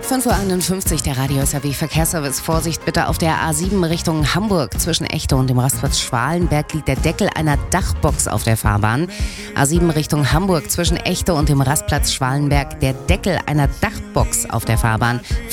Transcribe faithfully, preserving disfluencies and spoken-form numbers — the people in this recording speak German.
fünf Uhr einundfünfzig, der Radio S R W Verkehrsservice. Vorsicht bitte auf der A sieben Richtung Hamburg. Zwischen Echte und dem Rastplatz Schwalenberg liegt der Deckel einer Dachbox auf der Fahrbahn. A sieben Richtung Hamburg zwischen Echte und dem Rastplatz Schwalenberg, der Deckel einer Dachbox auf der Fahrbahn.